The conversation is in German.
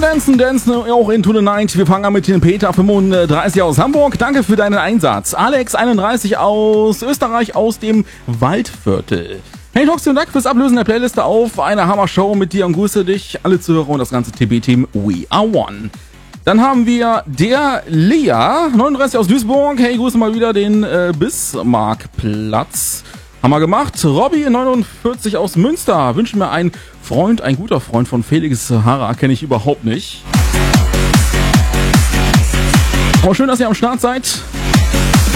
Dancen auch into the night. Wir fangen an mit dem Peter 35 aus Hamburg. Danke für deinen Einsatz. Alex 31 aus Österreich aus dem Waldviertel. Hey Tox, vielen Dank fürs Ablösen der Playliste auf. Eine Hammer-Show mit dir und grüße dich, alle Zuhörer und das ganze TB-Team. We are one. Dann haben wir der Lea 39 aus Duisburg. Hey, grüße mal wieder den Bismarckplatz. Haben wir gemacht. Robby 49 aus Münster. Wünschen mir einen Freund, ein guter Freund von Felix Harrer. Kenne ich überhaupt nicht. Aber schön, dass ihr am Start seid.